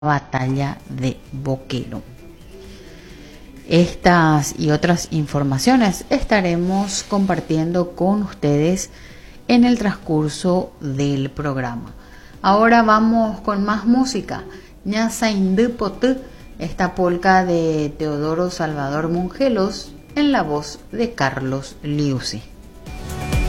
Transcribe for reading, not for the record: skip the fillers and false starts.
batalla de Boquero. Estas y otras informaciones estaremos compartiendo con ustedes en el transcurso del programa. Ahora vamos con más música. Ñasaindupotú, esta polca de Teodoro Salvador Mongelos en la voz de Carlos Liuzzi.